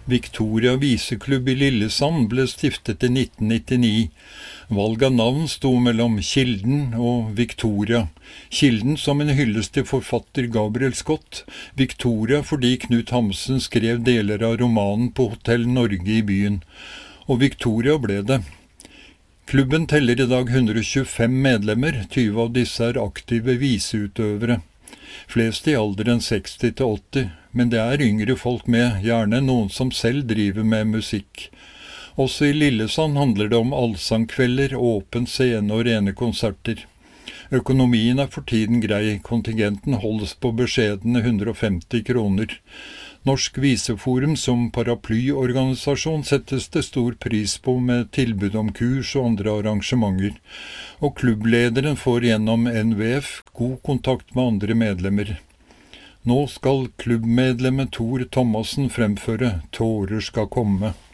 Victoria Viseklubb i Lillesand ble stiftet i 1999. Valg av navn sto mellom Kilden og Victoria. Kilden som en hyllest til forfatter Gabriel Scott, Victoria fordi Knut Hamsun skrev deler av romanen på Hotell Norge i byen. Og Victoria ble det. Klubben teller i dag 125 medlemmer, 20 av disse er aktive viseutøvere. Flest i alderen 60 til 80, men det er yngre folk med, gjerne noen som selv driver med musikk. Også i Lillesand handler det om allsangkvelder, åpen scene og rene konserter. Økonomien er for tiden grei, kontingenten holdes på beskjedne 150 kroner. Norsk Viseforum som paraplyorganisasjon settes det stor pris på med tilbud om kurs og andre arrangementer, og klubblederen får gjennom NVF god kontakt med andre medlemmer. Nå skal klubbmedlemmet Tor Thomassen fremføre «Tårer skal komme».